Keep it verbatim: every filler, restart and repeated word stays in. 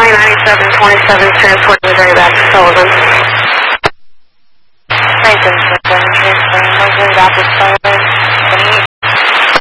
nine ninety-seven twenty-seven, transport Missouri back to Sullivan. Franklin, Missouri Baptist Sullivan.